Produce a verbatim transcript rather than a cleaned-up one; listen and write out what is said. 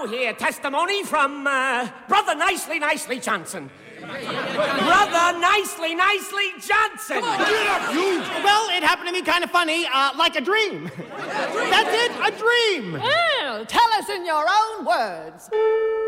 now hear testimony from uh, Brother Nicely Nicely Johnson. Brother Nicely Nicely Johnson! Come on, get up, you! Well, it happened to me kind of funny, uh, like a dream. That's it, a dream! Oh, tell us in your own words.